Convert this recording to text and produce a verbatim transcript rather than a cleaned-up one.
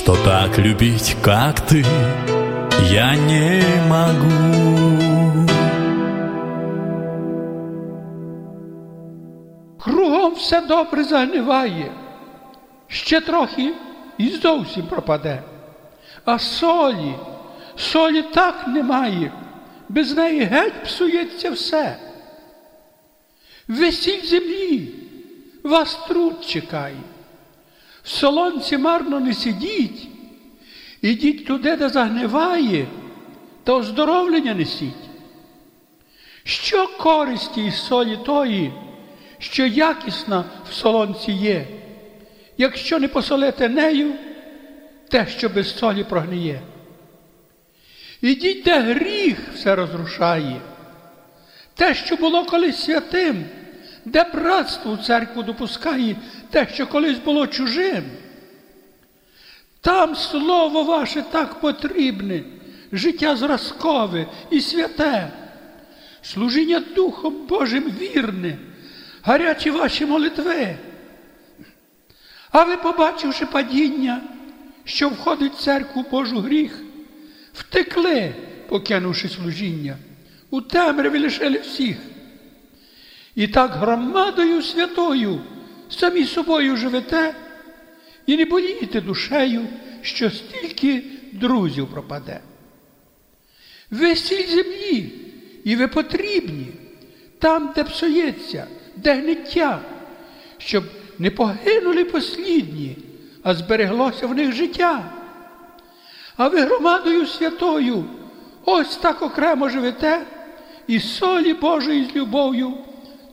что так любить, как ты, я не могу. Кругом все добре загниває, ще трохи і зовсім пропаде. А солі, солі так немає, без неї геть псується все. Весіль землі, вас труд чекає. В солонці марно не сидіть, ідіть туди, де загниває, та оздоровлення несіть. Що користі із солі тої, що якісна в солонці є, якщо не посолити нею те, що без солі прогниє? Ідіть, де гріх все розрушає, те, що було колись святим, де братство у церкву допускає те, що колись було чужим. Там слово ваше так потрібне, життя зразкове і святе, служіння Духом Божим вірне, гарячі ваші молитви. А ви, побачивши падіння, що входить в церкву Божу гріх, втекли, покинувши служіння, у темряві лишили всіх. І так громадою святою самі собою живете і не болієте душею, що стільки друзів пропаде. Ви сіль землі, і ви потрібні там, де псується, де гниття, щоб не погинули послідні, а збереглося в них життя. А ви громадою святою ось так окремо живете, і солі Божої з любов'ю